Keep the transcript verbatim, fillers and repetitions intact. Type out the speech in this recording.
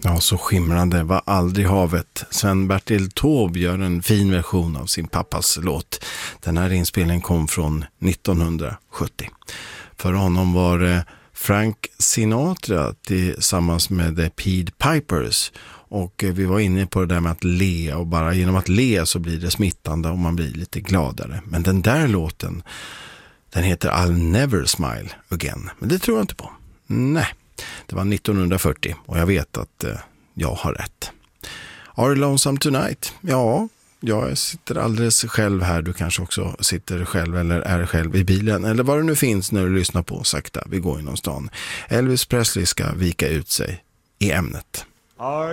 Ja, så skimrande var aldrig havet. Sven-Bertil Taube gör en fin version av sin pappas låt. Den här inspelningen kom från nittonhundrasjuttio. För honom var det Frank Sinatra tillsammans med The Pied Pipers. Och vi var inne på det där med att le, och bara genom att le så blir det smittande och man blir lite gladare. Men den där låten, den heter I'll Never Smile Again. Men det tror jag inte på. Nej. Det var nittonhundrafyrtio och jag vet att eh, jag har rätt. Are you lonesome tonight? Ja, jag sitter alldeles själv här. Du kanske också sitter själv eller är själv i bilen. Eller vad det nu finns när du lyssnar på sakta. Vi går inom stan. Elvis Presley ska vika ut sig i ämnet. Are